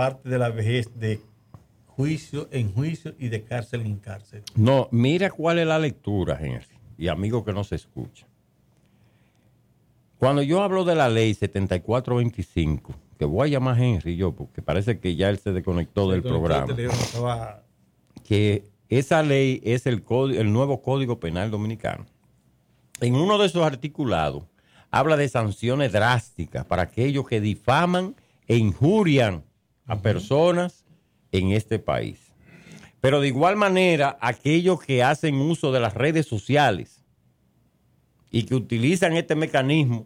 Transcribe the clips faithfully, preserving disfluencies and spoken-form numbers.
parte de la vejez de juicio en juicio y de cárcel en cárcel. No, mira cuál es la lectura, Henry, y amigo que no se escucha. Cuando yo hablo de la ley setenta y cuatro veinticinco, que voy a llamar a Henry yo, porque parece que ya él se desconectó se del programa, estaba... que esa ley es el, código, el nuevo Código Penal Dominicano. En uno de esos articulados habla de sanciones drásticas para aquellos que difaman e injurian a uh-huh. personas en este país. Pero de igual manera, aquellos que hacen uso de las redes sociales y que utilizan este mecanismo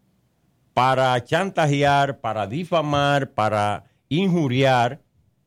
para chantajear, para difamar, para injuriar,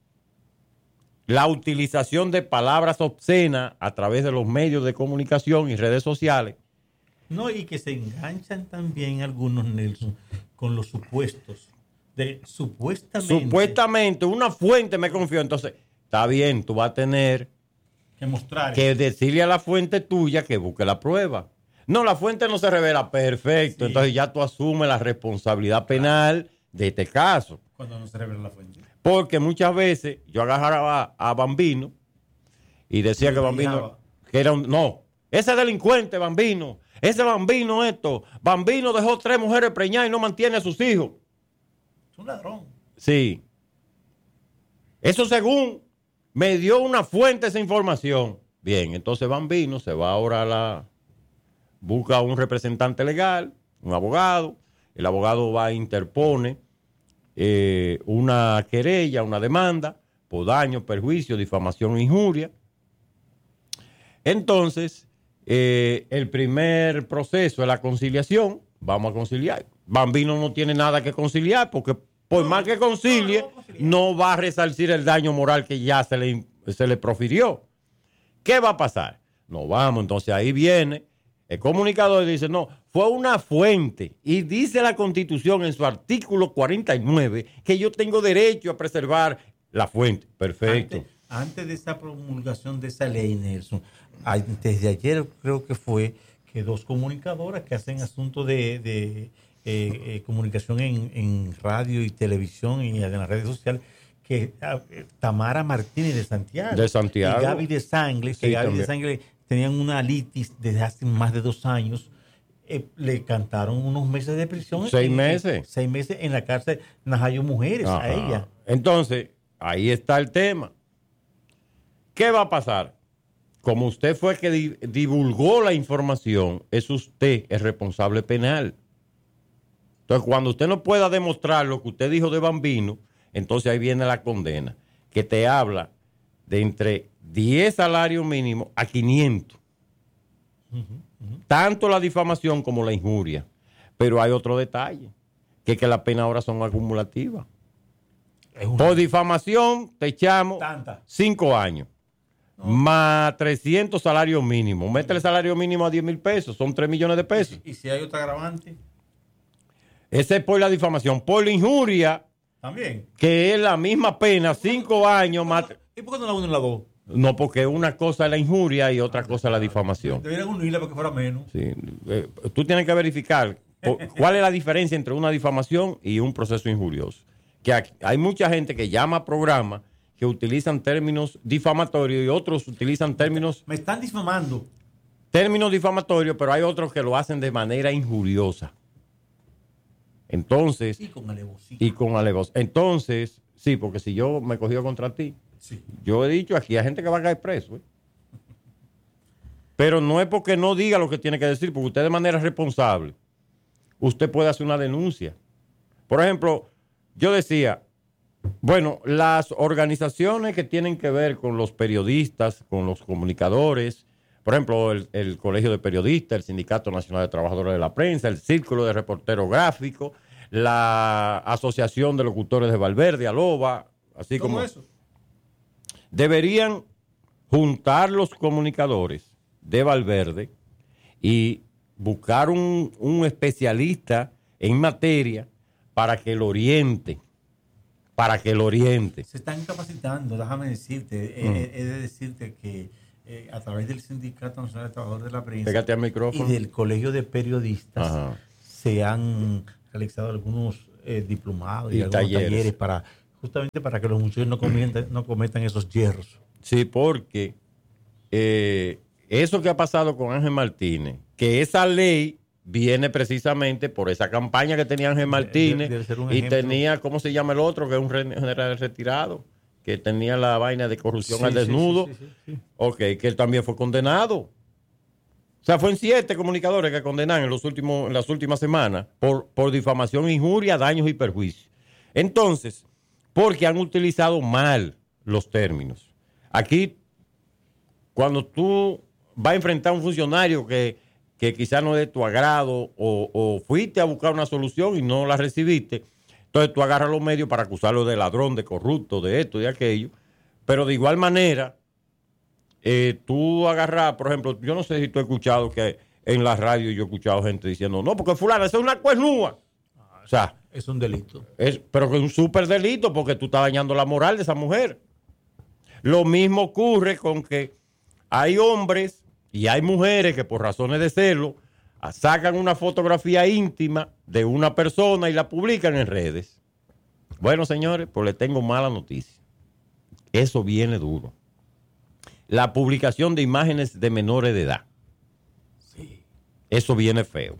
la utilización de palabras obscenas a través de los medios de comunicación y redes sociales. No, y que se enganchan también algunos, Nelson, con los supuestos. De, supuestamente. Supuestamente, una fuente me confió. Entonces, está bien, tú vas a tener que mostrar. Que decirle a la fuente tuya que busque la prueba. No, la fuente no se revela. Perfecto. Sí. Entonces ya tú asumes la responsabilidad penal claro. de este caso. Cuando no se revela la fuente. Porque muchas veces yo agarraba a, a Bambino y decía sí, que Bambino que era un, no, ese delincuente Bambino, ese Bambino esto, Bambino dejó tres mujeres preñadas y no mantiene a sus hijos. Es un ladrón. Sí. Eso según me dio una fuente esa información. Bien, entonces Bambino se va ahora a la busca a un representante legal, un abogado, el abogado va a interpone Eh, una querella, una demanda por daño, perjuicio, difamación e injuria. Entonces, eh, el primer proceso es la conciliación. Vamos a conciliar. Bambino no tiene nada que conciliar porque por no, más que concilie, no, no, no va a resarcir el daño moral que ya se le, se le profirió. ¿Qué va a pasar? No vamos, entonces ahí viene el comunicador y dice, no, fue una fuente y dice la Constitución en su artículo cuarenta y nueve que yo tengo derecho a preservar la fuente. Perfecto. Antes, antes de esa promulgación de esa ley, Nelson, antes de ayer creo que fue que dos comunicadoras que hacen asuntos de, de eh, eh, comunicación en, en radio y televisión y en las redes sociales, que eh, Tamara Martínez de Santiago, de Santiago. y Gaby de Sangre, que sí, Gaby también. de Sangre tenían una litis desde hace más de dos años, eh, le cantaron unos meses de prisión. Seis en, meses. En, seis meses en la cárcel Najayo Mujeres. Ajá. A ella. Entonces, ahí está el tema. ¿Qué va a pasar? Como usted fue que di- divulgó la información, es usted el responsable penal. Entonces, cuando usted no pueda demostrar lo que usted dijo de Bambino, entonces ahí viene la condena, que te habla de entre diez salarios mínimos a quinientos. Uh-huh, uh-huh. Tanto la difamación como la injuria. Pero hay otro detalle, que es que las penas ahora son acumulativas. Una... Por difamación te echamos Tanta. cinco años. No. Más trescientos salarios mínimos. Métele el salario mínimo a diez mil pesos, son tres millones de pesos. ¿Y si, y si hay otra agravante? Ese es por la difamación. Por la injuria, también, que es la misma pena, cinco años más. ¿Y por qué no la uno y la dos? No, porque una cosa es la injuria y otra cosa es la difamación. Deberían unirla para que fuera menos. Sí. Eh, tú tienes que verificar cuál es la diferencia entre una difamación y un proceso injurioso. Que aquí, hay mucha gente que llama a programas que utilizan términos difamatorios y otros utilizan términos... Me están difamando. Términos difamatorios, pero hay otros que lo hacen de manera injuriosa. Entonces... Y con alevosía. Y con alevosía. Entonces, sí, porque si yo me he cogido contra ti, sí. Yo he dicho aquí hay gente que va a caer preso. ¿eh? Pero no es porque no diga lo que tiene que decir, porque usted de manera responsable, usted puede hacer una denuncia. Por ejemplo, yo decía, bueno, las organizaciones que tienen que ver con los periodistas, con los comunicadores, por ejemplo, el, el Colegio de Periodistas, el Sindicato Nacional de Trabajadores de la Prensa, el Círculo de Reporteros Gráficos, la Asociación de Locutores de Valverde, ALOBA, así ¿Cómo como eso? Deberían juntar los comunicadores de Valverde y buscar un, un especialista en materia para que lo oriente, para que lo oriente. Se están capacitando, déjame decirte, he mm. eh, eh, de decirte que eh, a través del Sindicato Nacional de Trabajadores de la Prensa Pégate al micrófono. Y del Colegio de Periodistas, ajá, se han realizado algunos eh, diplomados y, y algunos talleres. talleres para justamente para que los muchachos no cometan, no cometan esos hierros. Sí, porque eh, eso que ha pasado con Ángel Martínez, que esa ley viene precisamente por esa campaña que tenía Ángel Martínez debe, debe y ejemplo. Tenía, ¿cómo se llama el otro? Que es un general retirado, que tenía la vaina de corrupción sí, al desnudo. Sí, sí, sí, sí, sí. Ok, que él también fue condenado. O sea, fueron siete comunicadores que condenan en, los últimos, en las últimas semanas por, por difamación, injuria, daños y perjuicios. Entonces, porque han utilizado mal los términos. Aquí, cuando tú vas a enfrentar a un funcionario que, que quizás no es de tu agrado o, o fuiste a buscar una solución y no la recibiste, entonces tú agarras los medios para acusarlo de ladrón, de corrupto, de esto, de aquello. Pero de igual manera, eh, tú agarras, por ejemplo, yo no sé si tú has escuchado que en la radio yo he escuchado gente diciendo, no, porque fulana, esa es una cuernúa. O sea, es un delito. Es, pero que es un súper delito porque tú estás dañando la moral de esa mujer. Lo mismo ocurre con que hay hombres y hay mujeres que por razones de celo sacan una fotografía íntima de una persona y la publican en redes. Bueno, señores, pues les tengo mala noticia. Eso viene duro. La publicación de imágenes de menores de edad. Sí. Eso viene feo.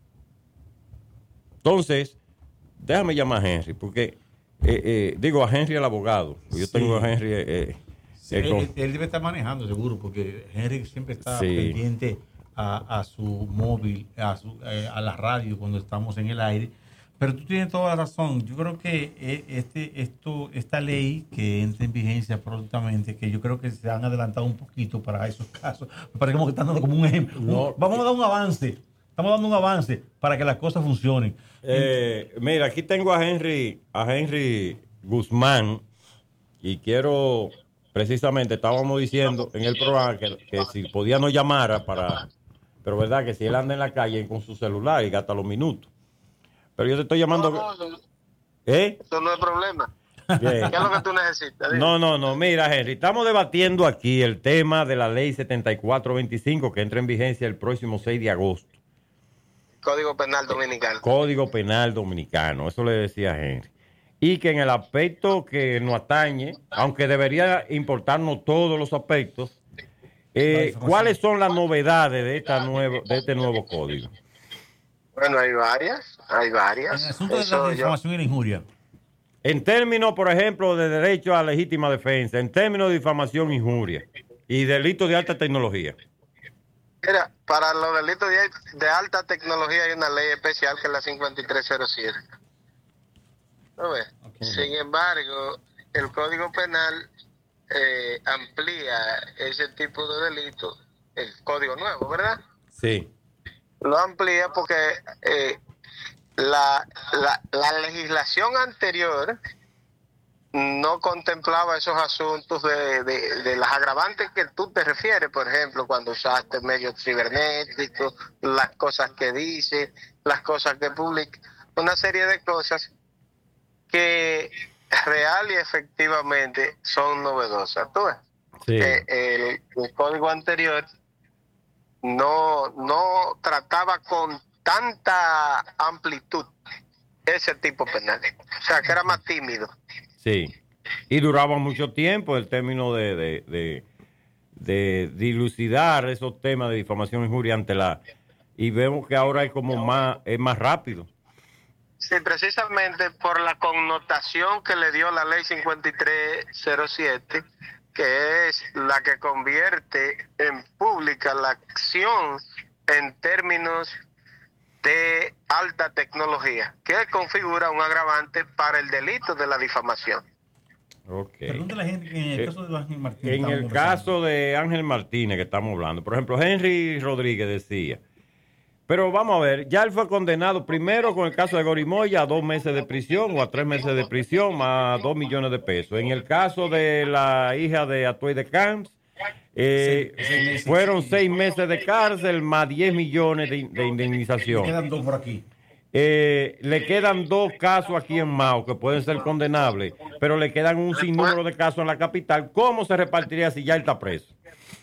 Entonces, déjame llamar a Henry, porque, eh, eh, digo a Henry el abogado. Yo sí. tengo a Henry... Eh, sí, eh, con... él, él debe estar manejando, seguro, porque Henry siempre está sí. pendiente a, a su móvil, a, su, eh, a la radio cuando estamos en el aire. Pero tú tienes toda la razón. Yo creo que este, esto, esta ley que entra en vigencia prontamente, que yo creo que se han adelantado un poquito para esos casos, me parece como que están dando como un ejemplo. No. Vamos a dar un avance. Estamos dando un avance para que las cosas funcionen. Eh, mira, aquí tengo a Henry, a Henry Guzmán y quiero, precisamente, estábamos diciendo en el programa que, que si podía no llamara para, pero verdad que si él anda en la calle con su celular y gasta los minutos. Pero yo te estoy llamando. No, no, no. ¿Eh? Eso no es problema. Bien. ¿Qué es lo que tú necesitas? Dime. No, no, no. Mira, Henry, estamos debatiendo aquí el tema de la ley setenta y cuatro veinticinco que entra en vigencia el próximo seis de agosto. Código Penal Dominicano. Código Penal Dominicano, eso le decía Henry. Y que en el aspecto que nos atañe, aunque debería importarnos todos los aspectos, eh, ¿cuáles son las novedades de, esta nuevo, de este nuevo código? Bueno, hay varias, hay varias. En el asunto de la difamación y la injuria. En términos, por ejemplo, de derecho a legítima defensa, en términos de difamación e injuria y delitos de alta tecnología. Mira, para los delitos de, de alta tecnología hay una ley especial que es la cincuenta y tres cero siete. ¿No ves? Okay. Sin embargo, el Código Penal eh, amplía ese tipo de delito, el Código Nuevo, ¿verdad? Sí. Lo amplía porque eh, la, la, la legislación anterior no contemplaba esos asuntos de, de, de las agravantes que tú te refieres, por ejemplo, cuando usaste medios cibernéticos, las cosas que dice, las cosas que publica, una serie de cosas que real y efectivamente son novedosas. ¿Tú ves? Sí. Que el, el código anterior no, no trataba con tanta amplitud ese tipo penal. O sea, que era más tímido. Sí. Y duraba mucho tiempo el término de, de, de, de dilucidar esos temas de difamación e injuria ante la... Y vemos que ahora es como más, es más rápido. Sí, precisamente por la connotación que le dio la ley cincuenta y tres cero siete, que es la que convierte en pública la acción en términos de alta tecnología, que configura un agravante para el delito de la difamación. Okay. Pregúntale a la gente que en el caso de Ángel Martínez. En el caso de Ángel Martínez que estamos hablando, por ejemplo, Henry Rodríguez decía, pero vamos a ver, ya él fue condenado primero con el caso de Gorimoya a dos meses de prisión o a tres meses de prisión más dos millones de pesos. En el caso de la hija de Atuey de Camps, eh, sí, sí, sí, fueron sí, sí. seis meses de cárcel más diez millones de, de indemnización. Le quedan dos por aquí. Eh, le quedan dos casos aquí en Mao que pueden ser condenables, pero le quedan un sinnúmero de casos en la capital. ¿Cómo se repartiría si ya él está preso?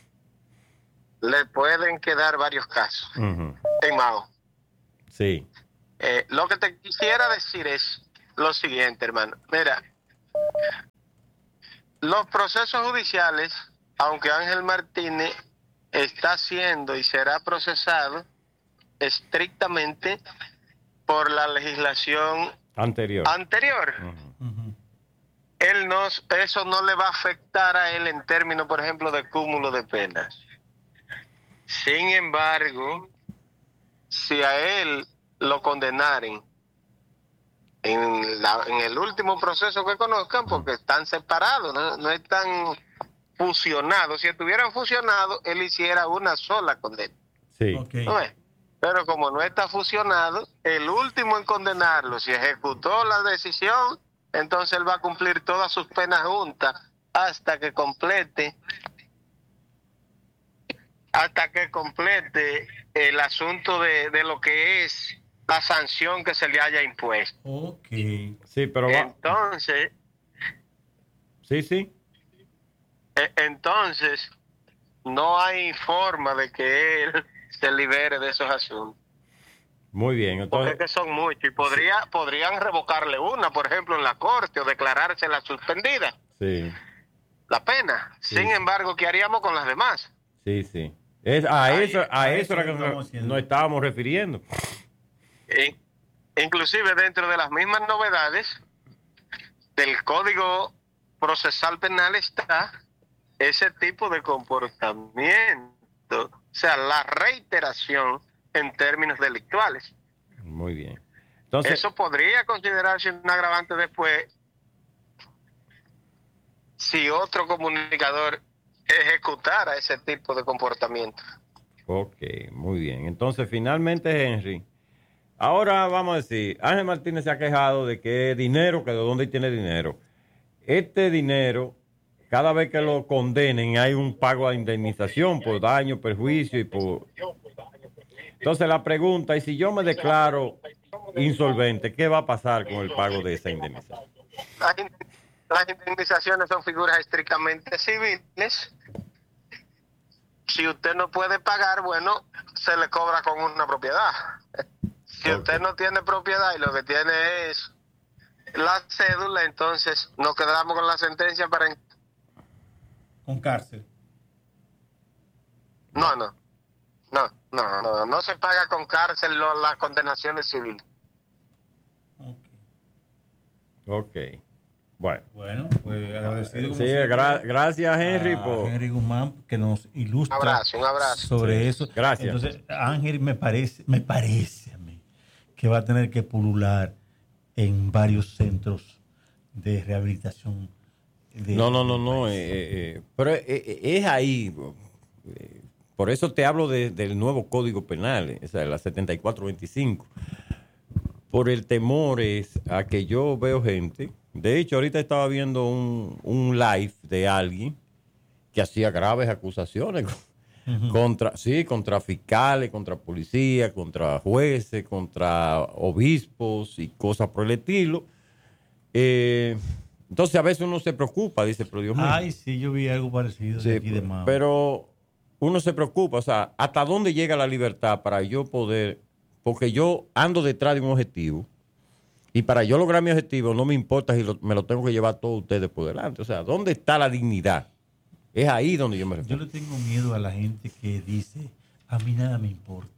Le pueden quedar varios casos uh-huh. en Mao. Sí. Eh, lo que te quisiera decir es lo siguiente, hermano. Mira, Los procesos judiciales, aunque Ángel Martínez está siendo y será procesado estrictamente por la legislación anterior, anterior. Uh-huh. Uh-huh. Él no, eso no le va a afectar a él en términos, por ejemplo, de cúmulo de penas. Sin embargo, si a él lo condenaren en, la, en el último proceso que conozcan, porque están separados, no, no están fusionados. Si estuvieran fusionados, él hiciera una sola condena. Sí. Okay. ¿No es? Pero como no está fusionado, el último en condenarlo, si ejecutó la decisión, entonces él va a cumplir todas sus penas juntas hasta que complete, hasta que complete el asunto de, de lo que es la sanción que se le haya impuesto. Ok. Sí, pero va. Entonces. Sí, sí. Entonces, no hay forma de que él se libere de esos asuntos. Muy bien. Entonces, porque es que son muchos y podría, sí. podrían revocarle una, por ejemplo, en la corte o declarársela suspendida. Sí. La pena. Sí. Sin embargo, ¿qué haríamos con las demás? Sí, sí. Es, a Ay, eso, a eso era que nos, nos estábamos refiriendo. E, inclusive dentro de las mismas novedades del Código Procesal Penal está ese tipo de comportamiento, o sea, la reiteración en términos delictuales. Muy bien. Entonces, eso podría considerarse un agravante después si otro comunicador ejecutara ese tipo de comportamiento. Ok, muy bien. Entonces, finalmente, Henry, ahora vamos a decir, Ángel Martínez se ha quejado de que dinero, que de dónde tiene dinero. Este dinero, cada vez que lo condenen, hay un pago de indemnización por daño, perjuicio y por... Entonces la pregunta es, si yo me declaro insolvente, ¿qué va a pasar con el pago de esa indemnización? Las indemnizaciones son figuras estrictamente civiles. Si usted no puede pagar, bueno, se le cobra con una propiedad. Si okay. usted no tiene propiedad y lo que tiene es la cédula, entonces nos quedamos con la sentencia para... Con cárcel. No, no. No, no, no, no se paga con cárcel lo, las condenaciones civiles. Ok. Ok. Bueno. Bueno, pues agradecido. Sí, gra gracias Henry por... Henry Guzmán, que nos ilustra un abrazo, un abrazo. sobre sí. eso. Gracias. Entonces, Ángel me parece, me parece a mí que va a tener que pulular en varios centros de rehabilitación. De, no, no, no, no. Eh, eh, pero eh, es ahí... Eh, Por eso te hablo de, del nuevo Código Penal, o sea, la setenta y cuatro veinticinco. Por el temor es a que yo veo gente. De hecho, ahorita estaba viendo un, un live de alguien que hacía graves acusaciones uh-huh. contra, sí, contra fiscales, contra policías, contra jueces, contra obispos y cosas por el estilo. Eh, entonces, a veces uno se preocupa, dice, pero Dios mío. Ay, sí, yo vi algo parecido sí, de aquí de Mao. Pero uno se preocupa, o sea, ¿hasta dónde llega la libertad para yo poder? Porque yo ando detrás de un objetivo y para yo lograr mi objetivo no me importa si lo, me lo tengo que llevar todos ustedes por delante. O sea, ¿dónde está la dignidad? Es ahí donde yo me refiero. Yo le tengo miedo a la gente que dice, a mí nada me importa.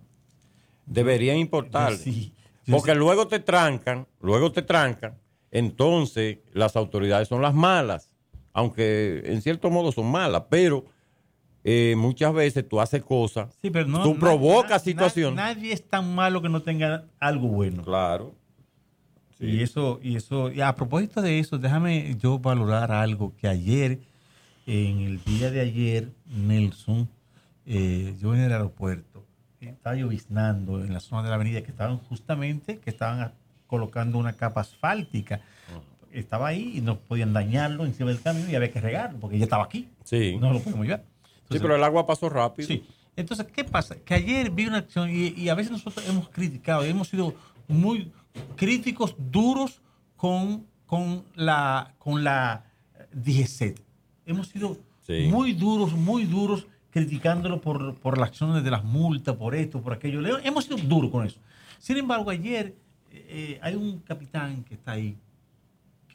Deberían importarle. Sí, porque sí. luego te trancan, luego te trancan, entonces las autoridades son las malas, aunque en cierto modo son malas, pero... Eh, muchas veces tú haces cosas, sí, pero no, tú na, provocas na, situaciones. Na, nadie es tan malo que no tenga algo bueno. Claro. Sí. Y eso, y eso, y a propósito de eso, déjame yo valorar algo que ayer, en el día de ayer, Nelson, eh, yo en el aeropuerto, estaba lloviznando en la zona de la avenida que estaban justamente, que estaban colocando una capa asfáltica. Uh-huh. Estaba ahí y no podían dañarlo encima del camino y había que regarlo porque ya estaba aquí. Sí. No lo podemos llevar. Entonces, sí, pero el agua pasó rápido. Sí. Entonces, ¿qué pasa? Que ayer vi una acción y, y a veces nosotros hemos criticado, hemos sido muy críticos, duros con, con la con la D G C. Hemos sido sí. muy duros, muy duros criticándolo por, por las acciones de las multas, por esto, por aquello. Hemos sido duros con eso. Sin embargo, ayer eh, hay un capitán que está ahí, que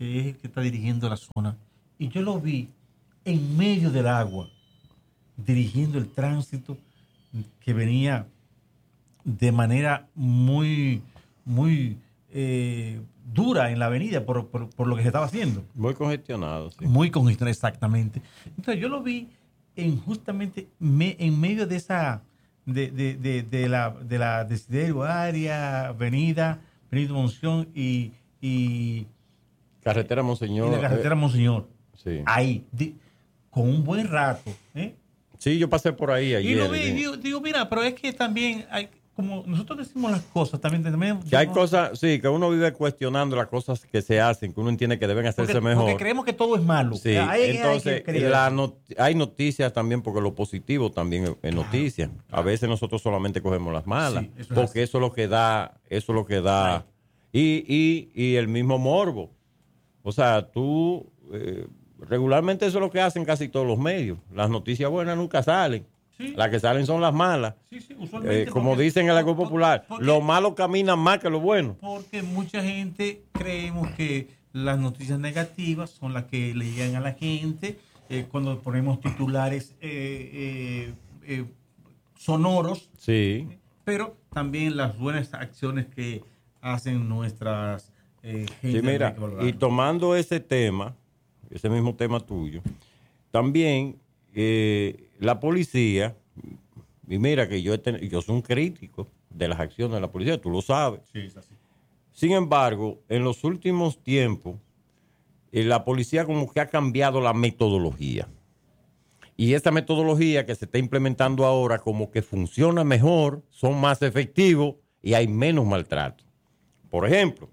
que es el que está dirigiendo la zona, y yo lo vi en medio del agua, dirigiendo el tránsito que venía de manera muy, muy eh, dura en la avenida por, por, por lo que se estaba haciendo. Muy congestionado, sí. Muy congestionado, exactamente. Entonces yo lo vi en justamente me, en medio de esa, de, de, de, de la, de la Desiderio área, avenida, Benito Monción y, y Carretera Monseñor. Y la carretera Monseñor. Sí. Ahí, di, con un buen rato. ¿eh? Sí, yo pasé por ahí ayer. Y lo vi, y digo, digo, mira, pero es que también hay, como nosotros decimos las cosas, también tenemos... Que hay cosas, sí, que uno vive cuestionando las cosas que se hacen, que uno entiende que deben hacerse porque, mejor. Porque creemos que todo es malo. Sí, hay, entonces hay, la not- hay noticias también, porque lo positivo también es, es noticia. A veces nosotros solamente cogemos las malas, sí, eso porque es eso es lo que da, eso es lo que da... Y, y, y el mismo morbo. O sea, tú... Eh, regularmente eso es lo que hacen casi todos los medios. Las noticias buenas nunca salen. Sí. Las que salen son las malas. Sí, sí, usualmente eh, como porque, dicen en el algo popular, porque, lo malo camina más que lo bueno. Porque mucha gente creemos que las noticias negativas son las que le llegan a la gente eh, cuando ponemos titulares eh, eh, eh, sonoros. Sí. Pero también las buenas acciones que hacen nuestras eh, gente. Sí, mira, y tomando ese tema, ese mismo tema tuyo, también eh, la policía, y mira que yo, ten, yo soy un crítico de las acciones de la policía, tú lo sabes. Sí, es así. Sin embargo, en los últimos tiempos, eh, la policía como que ha cambiado la metodología. Y esta metodología que se está implementando ahora como que funciona mejor, son más efectivos y hay menos maltrato. Por ejemplo,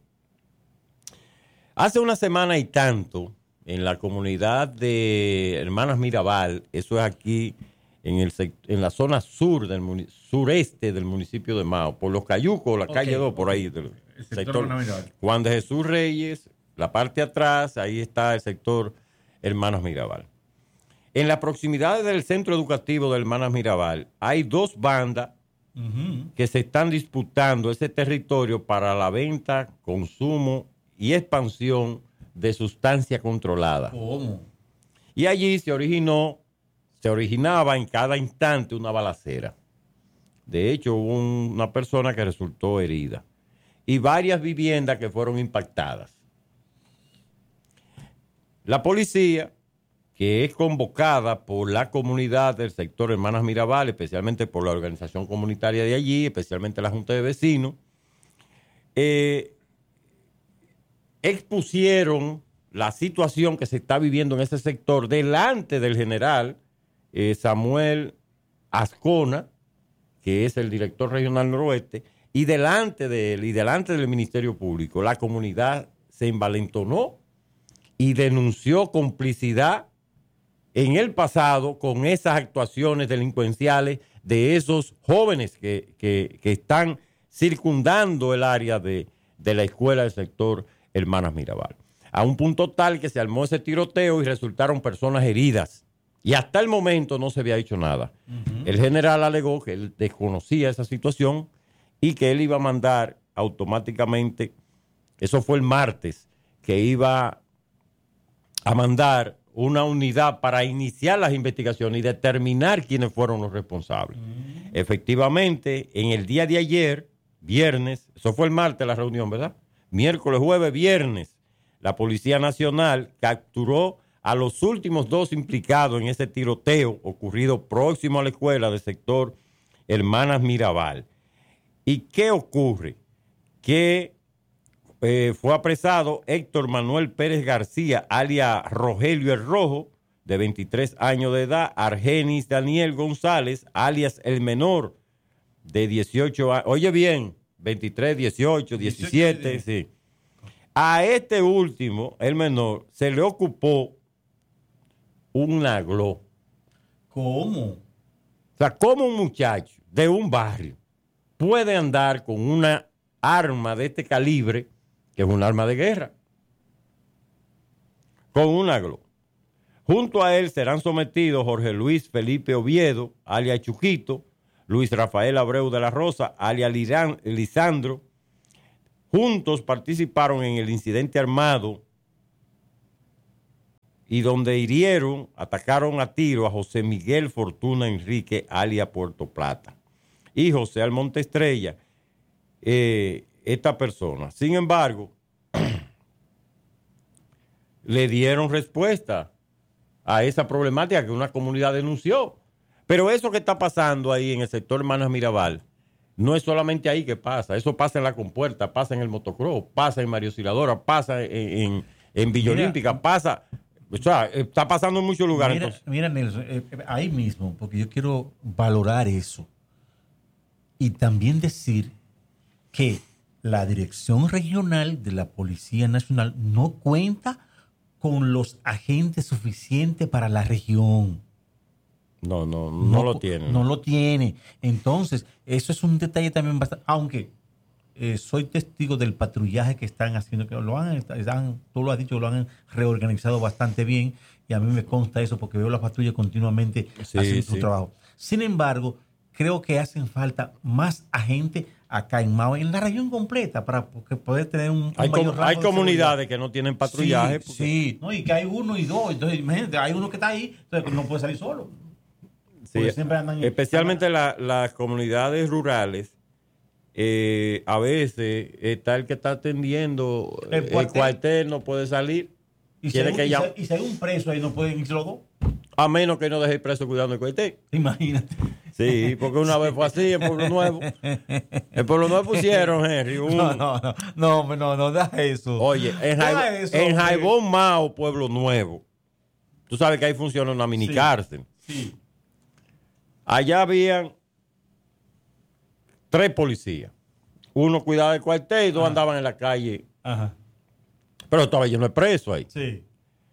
hace una semana y tanto, en la comunidad de Hermanas Mirabal, eso es aquí en, el, en la zona sur del sureste del municipio de Mao, por los Cayucos, la okay, calle dos, por ahí. Del el sector, sector Juan de Jesús Reyes, la parte de atrás, ahí está el sector Hermanas Mirabal. En la proximidad del centro educativo de Hermanas Mirabal hay dos bandas uh-huh. que se están disputando ese territorio para la venta, consumo y expansión de sustancia controlada. ¿Cómo? Y allí se originó, se originaba en cada instante una balacera. De hecho, hubo un, una persona que resultó herida y varias viviendas que fueron impactadas. La policía, que es convocada por la comunidad del sector Hermanas Mirabal, especialmente por la organización comunitaria de allí, especialmente la Junta de Vecinos, eh, expusieron la situación que se está viviendo en ese sector delante del general eh, Samuel Ascona, que es el director regional noroeste, y delante de él y delante del Ministerio Público. La comunidad se envalentonó y denunció complicidad en el pasado con esas actuaciones delincuenciales de esos jóvenes que, que, que están circundando el área de, de la escuela del sector Hermanas Mirabal. A un punto tal que se armó ese tiroteo y resultaron personas heridas. Y hasta el momento no se había hecho nada. Uh-huh. El general alegó que él desconocía esa situación y que él iba a mandar automáticamente, eso fue el martes, que iba a mandar una unidad para iniciar las investigaciones y determinar quiénes fueron los responsables. Uh-huh. Efectivamente, en el día de ayer, viernes, eso fue el martes la reunión, ¿verdad? Miércoles, jueves, viernes, la Policía Nacional capturó a los últimos dos implicados en ese tiroteo ocurrido próximo a la escuela del sector Hermanas Mirabal. ¿Y qué ocurre? Que eh, fue apresado Héctor Manuel Pérez García, alias Rogelio el Rojo, de veintitrés años de edad, Argenis Daniel González, alias El Menor, de dieciocho años. Oye bien, veintitrés, dieciocho, diecisiete, sí. A este último, el menor, se le ocupó un aglo. ¿Cómo? O sea, ¿cómo un muchacho de un barrio puede andar con una arma de este calibre, que es un arma de guerra, con un aglo? Junto a él serán sometidos Jorge Luis Felipe Oviedo, alias Chuquito, Luis Rafael Abreu de la Rosa, alias Lisandro. Juntos participaron en el incidente armado y donde hirieron, atacaron a tiro a José Miguel Fortuna Enrique, alias Puerto Plata, y José Almonte Estrella, eh, esta persona. Sin embargo, le dieron respuesta a esa problemática que una comunidad denunció. Pero eso que está pasando ahí en el sector Hermanas Mirabal, no es solamente ahí que pasa. Eso pasa en La Compuerta, pasa en el Motocross, pasa en Mario Auxiliadora, pasa en, en, en Villa Olímpica, pasa... O sea, está pasando en muchos lugares. Mira, mira Nelson, eh, ahí mismo, porque yo quiero valorar eso. Y también decir que la Dirección Regional de la Policía Nacional no cuenta con los agentes suficientes para la región. No, no, no, no lo tiene. No lo tiene. Entonces, eso es un detalle también bastante... Aunque eh, soy testigo del patrullaje que están haciendo, que lo han, están, tú lo has dicho, lo han reorganizado bastante bien, y a mí me consta eso porque veo las patrullas continuamente sí, haciendo sí. su trabajo. Sin embargo, creo que hacen falta más agentes acá en Mao, en la región completa, para poder tener un, un hay, mayor com hay comunidades que no tienen patrullaje. Sí, porque... sí. No, y que hay uno y dos. Entonces, imagínate, hay uno que está ahí, entonces no puede salir solo. Sí, siempre andan especialmente en... la, las comunidades rurales, eh, a veces está el que está atendiendo el cuartel, el cuartel no puede salir. Y si, hay un, que y, ya... si, y si hay un preso ahí, no pueden irse los dos. A menos que no deje el preso cuidando el cuartel. Imagínate. Sí, porque una vez fue así en Pueblo Nuevo. En Pueblo Nuevo pusieron, Henry. Un... No, no, no, no, no, no, da eso. Oye, en, Jaib eso, en Jaibón Mao, Pueblo Nuevo, tú sabes que ahí funciona una mini cárcel. Sí. sí. Allá habían tres policías. Uno cuidaba del cuartel y dos Ajá. andaban en la calle. Ajá. Pero estaba lleno de presos ahí. Sí.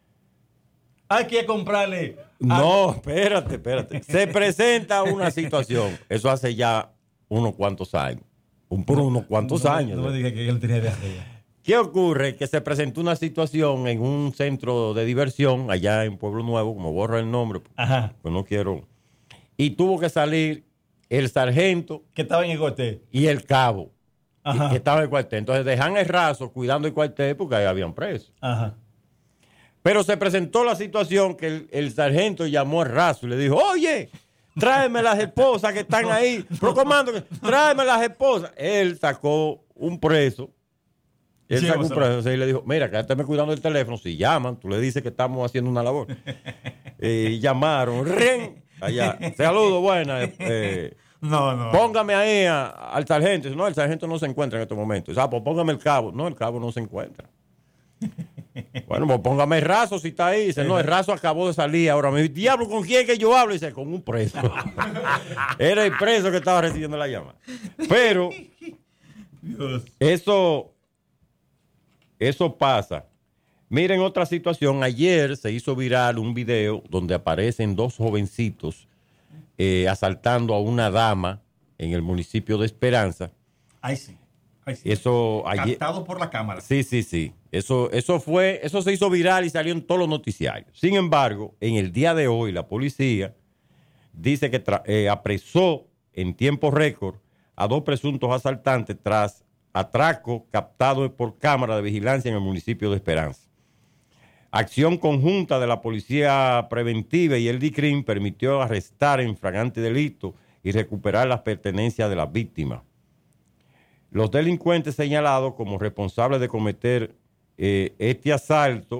Hay que comprarle. No, espérate, espérate. Se presenta una situación. Eso hace ya unos cuantos años. Un, por unos cuantos no, años. No me digas que él tenía de hacer. ¿Qué ocurre? Que se presentó una situación en un centro de diversión allá en Pueblo Nuevo, como borro el nombre, Ajá. pues no quiero. Y tuvo que salir el sargento. Que estaba en el cuartel. Y el cabo. Ajá. Que estaba en el cuartel. Entonces dejan el raso cuidando el cuartel porque ahí habían presos. Ajá. Pero se presentó la situación que el, el sargento llamó al raso y le dijo, oye, tráeme las esposas que están ahí. Pero comando, tráeme las esposas. Él sacó un preso. Él sí, sacó un preso y le dijo, mira, quédate cuidando el teléfono. Si llaman, tú le dices que estamos haciendo una labor. eh, y llamaron. ¡Ring! Allá. Saludos, buenas. Eh, no, no. Póngame ahí a, al sargento. No, el sargento no se encuentra en este momento. Ah, pues póngame el cabo. No, el cabo no se encuentra. Bueno, pues póngame el raso si está ahí. Dice, no, el raso acabó de salir ahora. Me dice, diablo, ¿con quién que yo hablo? Dice, con un preso. Era el preso que estaba recibiendo la llamada. Pero Dios. eso eso pasa. Miren otra situación. Ayer se hizo viral un video donde aparecen dos jovencitos eh, asaltando a una dama en el municipio de Esperanza. Ay, sí. Ay, sí. Eso ayer, captado por la cámara. Sí, sí, sí. Eso, eso fue, eso se hizo viral y salió en todos los noticiarios. Sin embargo, en el día de hoy la policía dice que eh, apresó en tiempo récord a dos presuntos asaltantes tras atraco captado por cámara de vigilancia en el municipio de Esperanza. Acción conjunta de la Policía Preventiva y el DICRIM permitió arrestar en flagrante delito y recuperar las pertenencias de las víctimas. Los delincuentes señalados como responsables de cometer eh, este asalto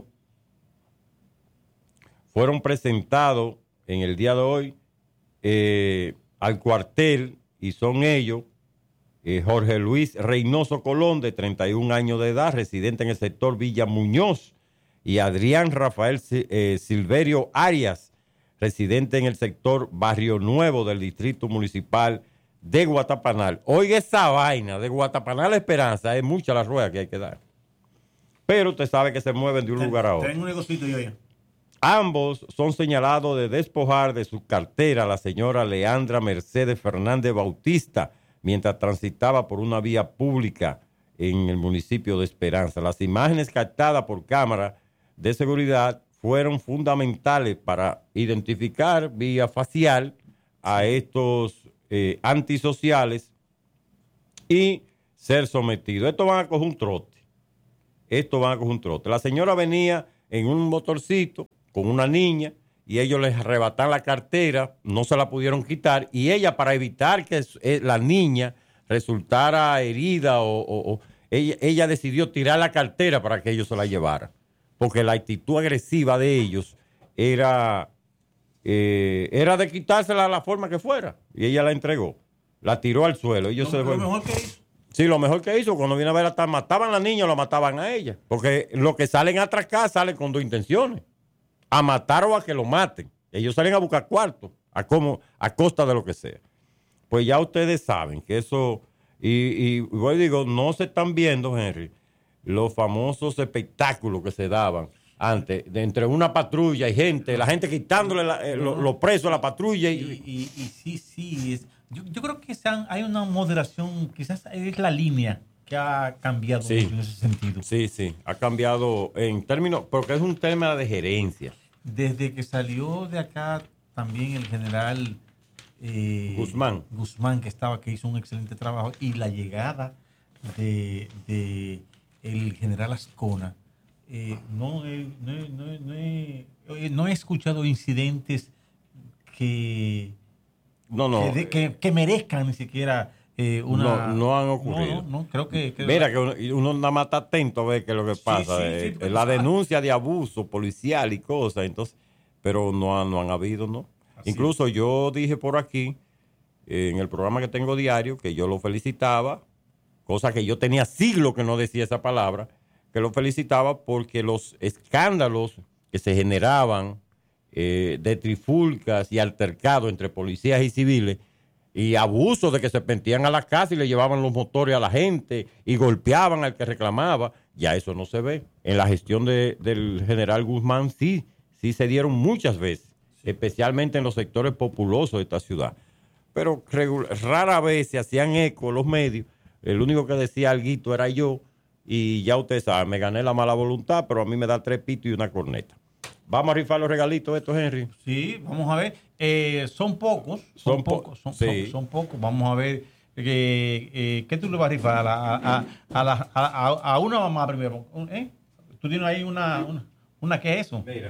fueron presentados en el día de hoy eh, al cuartel y son ellos eh, Jorge Luis Reynoso Colón, de treinta y un años de edad, residente en el sector Villa Muñoz, y Adrián Rafael eh, Silverio Arias, residente en el sector Barrio Nuevo del Distrito Municipal de Guatapanal. Oiga esa vaina, de Guatapanal a Esperanza, es mucha la rueda que hay que dar. Pero usted sabe que se mueven de un ten, lugar a otro. Tengo un negocito yo ya. Ambos son señalados de despojar de su cartera a la señora Leandra Mercedes Fernández Bautista mientras transitaba por una vía pública en el municipio de Esperanza. Las imágenes captadas por cámara de seguridad fueron fundamentales para identificar vía facial a estos Eh, antisociales y ser sometidos. Estos van a coger un trote. Estos van a coger un trote. La señora venía en un motorcito con una niña y ellos les arrebatan la cartera, no se la pudieron quitar y ella, para evitar que la niña resultara herida o, o, o ella, ella decidió tirar la cartera para que ellos se la llevaran, porque la actitud agresiva de ellos era, eh, era de quitársela de la forma que fuera y ella la entregó, la tiró al suelo. Ellos lo, se lo mejor que hizo. Sí, lo mejor que hizo, cuando viene a ver, hasta mataban a la niña o la mataban a ella, porque los que salen a atracar salen con dos intenciones, a matar o a que lo maten. Ellos salen a buscar cuartos, a, como, a costa de lo que sea. Pues ya ustedes saben que eso, y, y yo digo, no se están viendo, Henry, los famosos espectáculos que se daban antes, de entre una patrulla y gente, la gente quitándole la, eh, los lo presos a la patrulla. Y, y, y, y sí, sí, es, yo, yo creo que sean, hay una moderación, quizás es la línea que ha cambiado sí, en ese sentido. Sí, sí, ha cambiado en términos, porque es un tema de gerencia. Desde que salió de acá también el general eh, Guzmán. Guzmán, que estaba, que hizo un excelente trabajo, y la llegada de, de el general Ascona, eh, no, he, no, he, no, he, no, he, no he escuchado incidentes que, no, no, que, de, que, que merezcan ni siquiera eh, una... No, no han ocurrido. No, no, no creo que... que Mira, que uno, uno nada más está atento a ver qué es lo que pasa. Sí, sí, eh, sí, la pues, denuncia de abuso policial y cosas, entonces, pero no, han, no han habido, ¿no? Así Incluso es. yo dije por aquí, eh, en el programa que tengo diario, que yo lo felicitaba, cosa que yo tenía siglos que no decía esa palabra, que lo felicitaba porque los escándalos que se generaban eh, de trifulcas y altercados entre policías y civiles, y abusos de que se pentían a la casa y le llevaban los motores a la gente y golpeaban al que reclamaba, ya eso no se ve. En la gestión de, del general Guzmán sí, sí se dieron muchas veces, sí, especialmente en los sectores populosos de esta ciudad. Pero rara vez se hacían eco los medios, el único que decía alguito era yo, y ya ustedes saben, me gané la mala voluntad, pero a mí me da tres pitos y una corneta. ¿Vamos a rifar los regalitos estos, Henry? Sí, vamos a ver. Eh, son pocos, son, son pocos, son, sí. son, son pocos. Vamos a ver eh, eh, qué tú le vas a rifar a, la, a, a, la, a, a una mamá primero. ¿Eh? Tú tienes ahí una, una, una ¿qué es eso? Mira,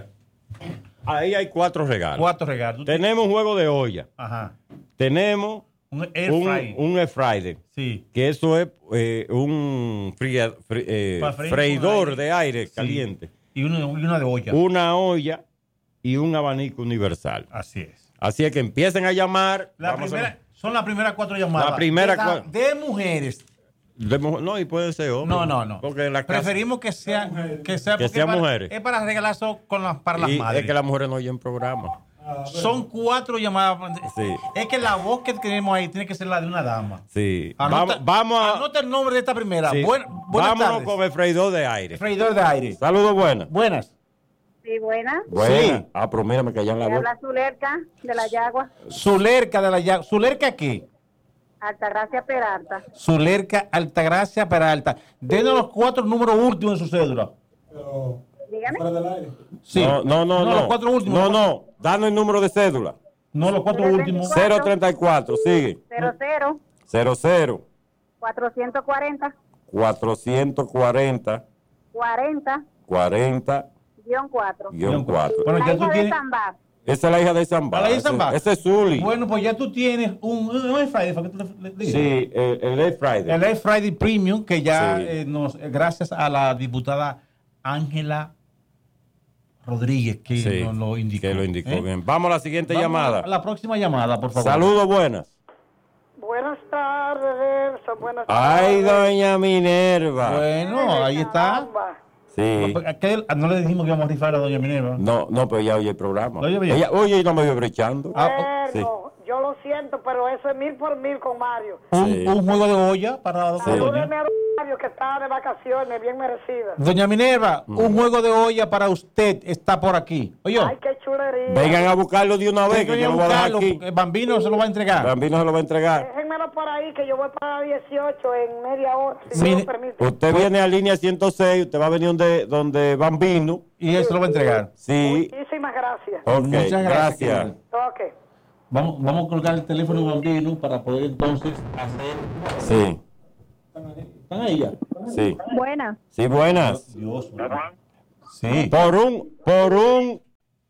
ahí hay cuatro regalos. Cuatro regalos. Tenemos un juego de olla. Ajá. Tenemos un air un, fryer. Un air fryer. Sí. Que eso es eh, un fría, fri, eh, freidor aire. de aire, sí, caliente. Y una, y una de olla. Una olla y un abanico universal. Así es. Así es que empiecen a llamar. La primera, a... Son las primeras cuatro llamadas. La primera de, cuatro. De mujeres. De, no, y pueden ser hombres. No, no, no. Porque en la casa, preferimos que sean que sea, que sean para, mujeres. Es para regalar eso con las, para las y madres. Es que las mujeres no oyen programa. Ah, Son cuatro llamadas. Sí. Es que la voz que tenemos ahí tiene que ser la de una dama. Sí. Anota, vamos, vamos a. Anota el nombre de esta primera. Sí. Buen, buenas Vámonos tardes. con el freidor de aire. Freidor de aire. Saludos, buenas. Buenas. Sí, buenas. Buenas. Sí. Ah, pero mira, me callan la voz. Habla Zulerca, de la Yagua. Zulerca, de la Yagua. ¿Zulerca qué? Altagracia Peralta. Zulerca, Altagracia Peralta. Denos los cuatro números últimos de su cédula. Pero, dígame. Sí. No, no, no. No, no. los cuatro últimos. No, no. Danos el número de cédula. No, los cuatro últimos. cero treinta y cuatro, sigue. cero cero. cero cero. cuatrocientos cuarenta. cuatrocientos cuarenta. cuarenta. cuarenta. Guión cuatro. Guión cuatro. Bueno, la ya hija tú tienes... de Zambá. Esa es la hija de Zambá. La hija de Zambá. Ese es Zuli. Bueno, pues ya tú tienes un, un Air Friday. ¿Para que tú le, le sí, el, el Air Friday. El Air Friday Premium, que ya sí. eh, nos, gracias a la diputada Ángela Rodríguez, que sí, nos lo indicó. Que lo indicó ¿eh? bien. Vamos a la siguiente Vamos llamada. A la próxima llamada, por favor. Saludos, buenas. Buenas tardes, Nelson. Buenas tardes. Ay, doña Minerva. Bueno, ahí está. Sí. No, aquel, no le dijimos que íbamos a rifar a doña Minerva. No, no, pero ella oye el programa. Oye, oye. Ella, oye, y no me vio brechando. Bueno, ah, sí. yo lo siento, pero eso es mil por mil con Mario. Un, sí. un juego de olla para sí. Salúdeme a Mario, que está de vacaciones, bien merecida. Doña Minerva, mm. un juego de olla para usted está por aquí. Oye. Ay, qué chulería. Vengan a buscarlo de una vez, que yo lo voy a dejar aquí. El Bambino se lo va a entregar. El Bambino se lo va a entregar. Déjenmelo por ahí, que yo voy para dieciocho en media hora, si Mire, me lo permite. Usted viene a línea ciento seis, usted va a venir donde, donde Bambino. Y él se lo va a entregar. Sí. Muchísimas gracias. Ok, muchas gracias. gracias. Ok. Vamos, vamos a colocar el teléfono de Bambino para poder entonces hacer... Sí. ¿Están ahí ya? Sí. Buenas. Sí, buenas. Dios, ¿verdad? Sí. Por un, por un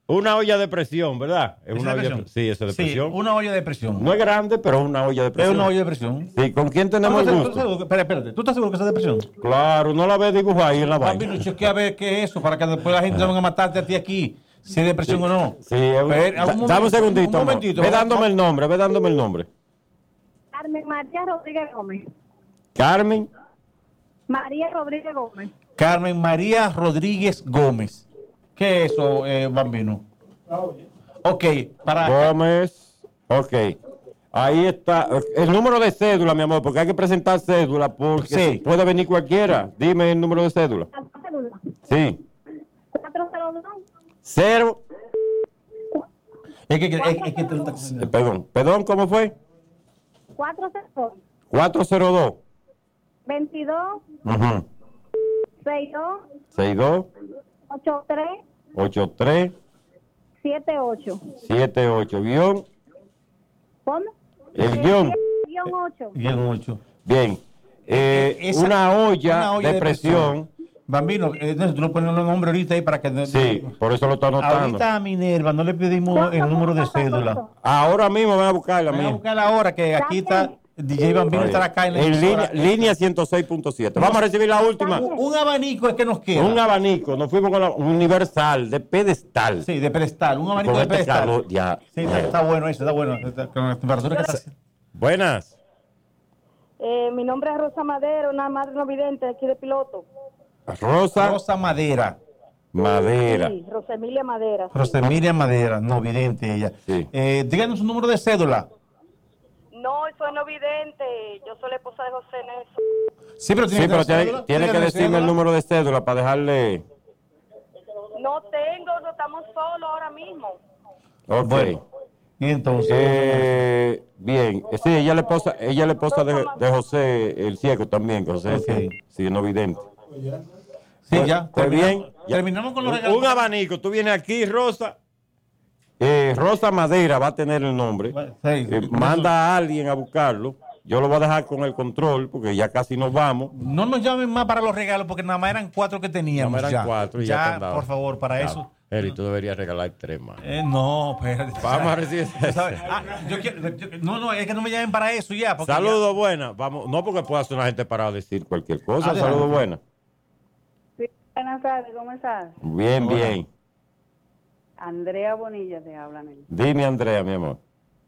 Una olla de presión, ¿verdad? Es ¿Es una de olla, presión? sí, eso de Sí, presión. una olla de presión. No es grande, pero es una olla de Es presión. una olla de presión. Sí, ¿con quién tenemos ¿Tú el estás- tú gusto? estás seguro que- Espera, espérate. ¿Tú estás seguro que es de presión? Claro, no la ves dibujada ahí en la vaina. Bambino, chequea a ver qué es eso, para que después la gente se venga a matarte a ti aquí, si es de presión o no. Sí, es un- Pero, da- un momento, dame un segundito. un amor. momentito. Ve vamos- dándome el nombre, ve dándome el nombre. Carmen María Rodríguez Gómez. Carmen. María Rodríguez Gómez. Carmen María Rodríguez Gómez. ¿Qué es eso, eh, Bambino? Ok, para... Gómez. Ok. Ahí está. El número de cédula, mi amor, porque hay que presentar cédula porque Sí. puede venir cualquiera. Dime el número de cédula. Sí. cuatro cero dos. Cero. Es que, es, es que te- eh, Perdón. Perdón, ¿cómo fue? cuatro cero dos. cuatro cero dos. veintidós. Ujú. sesenta y dos. sesenta y dos. ochenta y tres. ochenta y tres. setenta y ocho. setenta y ocho. Guión. ¿Cómo? El guión. Guión ocho. Bien, ocho. Bien. Eh, Esa- una, olla una olla de de presión. Bambino, eh, no, tú no pones los nombres ahorita ahí para que... Sí, por eso lo está anotando. Ahorita a Minerva no le pedimos el número de cédula. Ahora mismo van a buscarla, Voy a mía. buscar ahora que aquí está... D J Bambino estará acá en la En emisora. línea, línea ciento seis punto siete. Vamos a recibir la última. Un abanico es que nos queda. Un abanico. Nos fuimos con la universal, de pedestal. Sí, de pedestal. Un abanico Con de este pedestal. calor, ya. Sí, está, está bueno eso, está bueno. Está- con la temperatura que está haciendo. Buenas. Eh, mi nombre es Rosa Madero, una madre no vidente aquí de Piloto. Rosa Rosa Madera. Madera. Sí, Rosa Emilia Madera. Rosemilia Madera, no vidente ella. Sí. Eh, díganos un número de cédula. No, soy no vidente, yo soy la esposa de José Nelson. Sí, pero Sí, tiene, pero que, dar tiene, cédula. tiene que Dígame decirme cédula. el número de cédula para dejarle. No tengo, no estamos solos ahora mismo. Ok. Bueno, y entonces. Eh, bien. Sí, ella es la esposa, ella es la esposa de, de José, el ciego también. que José, Ok. sí, sí, no vidente. sí, ya. Pues terminamos- bien. ya. Terminamos con los Un- regalos. Un abanico. Tú vienes aquí, Rosa. Eh, Rosa Madera va a tener el nombre. Bueno, sí. Eh, manda a alguien a buscarlo. Yo lo voy a dejar con el control porque ya casi nos vamos. No nos llamen más para los regalos porque nada más eran cuatro que teníamos. Nada más eran ya. cuatro y ya te han dado. por favor, para Claro. eso. Eri, tú deberías regalar tres más. Eh, no, espérate. Vamos a recibir. Tú sabes, ah, yo quiero- yo- no, no, es que no me llamen para eso ya. porque Saludos buenas. Vamos, no porque pueda ser una gente para decir cualquier cosa. Adelante. Saludos buenas. Sí, buenas tardes, ¿cómo estás? Bien, Hola. bien. Andrea Bonilla te habla, Nelly. Dime, Andrea, mi amor.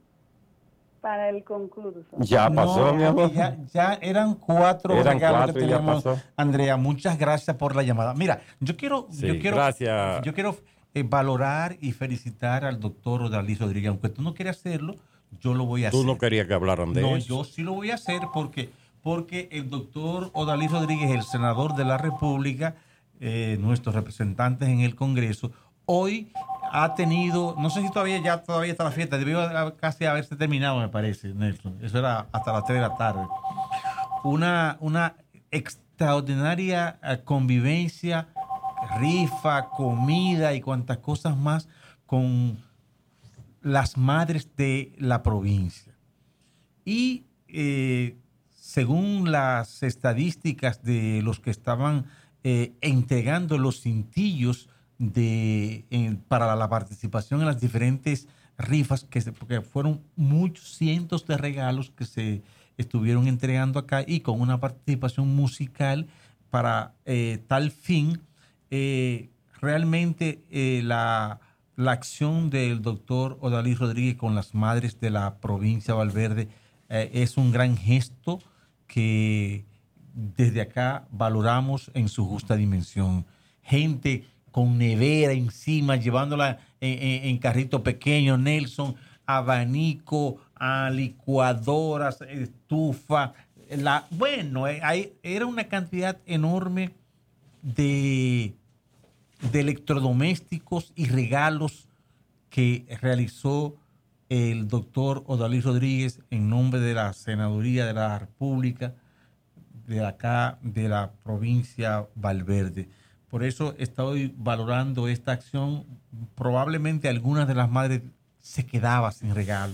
Para el concurso. Ya No, pasó, mi amor. Ya, ya eran cuatro Eran regalos cuatro que y ya teníamos. pasó. Andrea, muchas gracias por la llamada. Mira, yo quiero, Sí, yo quiero, gracias. yo quiero eh, valorar y felicitar al doctor Odalí Rodríguez. Aunque tú no quieras hacerlo, yo lo voy a Tú hacer. no querías que hablaran de No, eso. yo sí lo voy a hacer porque, porque el doctor Odalí Rodríguez, el senador de la República, eh, nuestros representantes en el Congreso, hoy ha tenido, no sé si todavía ya todavía está la fiesta, debió haber- casi haberse terminado, me parece, Nelson. Eso era hasta las tres de la tarde. Una, una extraordinaria eh, convivencia, rifa, comida y cuantas cosas más con las madres de la provincia. Y eh, según las estadísticas de los que estaban eh, entregando los cintillos de, en- para la participación en las diferentes rifas, que se- porque fueron muchos cientos de regalos que se estuvieron entregando acá y con una participación musical para eh, tal fin, eh, realmente eh, la, la acción del doctor Odalí Rodríguez con las madres de la provincia de Valverde eh, es un gran gesto que desde acá valoramos en su justa dimensión. Gente con nevera encima, llevándola en, en- en carrito pequeño, Nelson, abanico, a licuadoras, estufa. La, bueno, eh, hay- era una cantidad enorme de, de electrodomésticos y regalos que realizó el doctor Odalí Rodríguez en nombre de la Senaduría de la República de acá, de la provincia Valverde. Por eso estoy valorando esta acción. Probablemente algunas de las madres se quedaban sin regalo.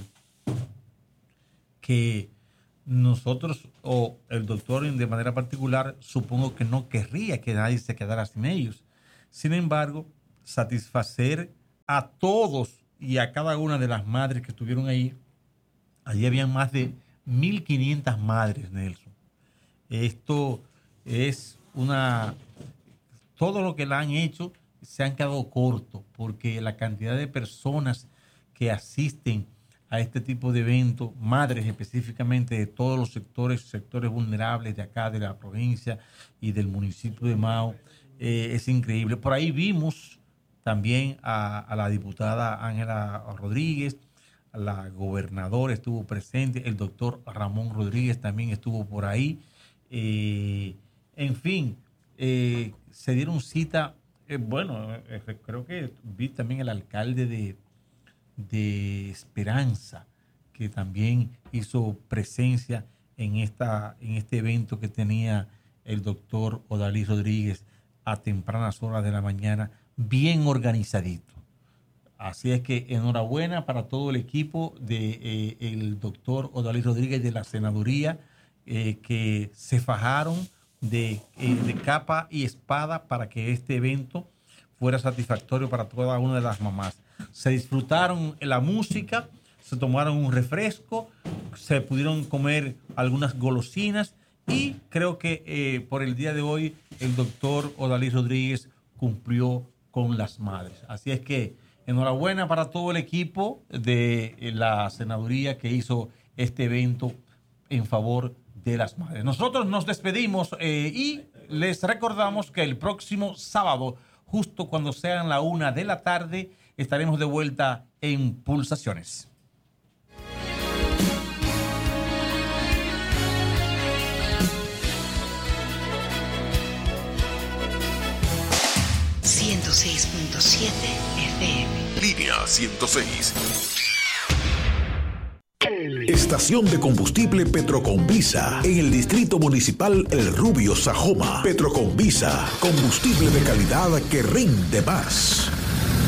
Que nosotros, o el doctor de manera particular, supongo que no querría que nadie se quedara sin ellos. Sin embargo, satisfacer a todos y a cada una de las madres que estuvieron ahí. Allí habían más de mil quinientas madres, Nelson. Esto es una... Todo lo que la han hecho se han quedado cortos, porque la cantidad de personas que asisten a este tipo de eventos, madres específicamente de todos los sectores, sectores vulnerables de acá, de la provincia y del municipio de Mao, eh, es increíble. Por ahí vimos también a, a la diputada Ángela Rodríguez, a la gobernadora estuvo presente, el doctor Ramón Rodríguez también estuvo por ahí. Eh, en fin, eh, se dieron cita, eh, bueno, eh, creo que vi también el alcalde de, de Esperanza, que también hizo presencia en, esta, en este evento que tenía el doctor Odalí Rodríguez a tempranas horas de la mañana, bien organizadito. Así es que enhorabuena para todo el equipo de eh, el doctor Odalí Rodríguez de la senaduría, eh, que se fajaron de, eh, de capa y espada para que este evento fuera satisfactorio para cada una de las mamás. Se disfrutaron la música, se tomaron un refresco, se pudieron comer algunas golosinas y creo que eh, por el día de hoy el doctor Odalí Rodríguez cumplió con las madres. Así es que enhorabuena para todo el equipo de la senaduría que hizo este evento en favor de las madres. Nosotros nos despedimos eh, y les recordamos que el próximo sábado, justo cuando sean la una de la tarde, estaremos de vuelta en Pulsaciones. ciento seis punto siete F M. Línea ciento seis. Estación de combustible Petroconvisa en el distrito municipal El Rubio, Sajoma. Petroconvisa, combustible de calidad que rinde más.